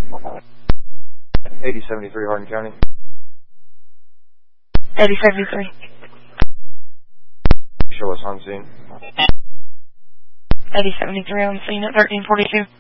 8073 Hardin County. 8073. Show us on scene. 8073 on scene at 1342.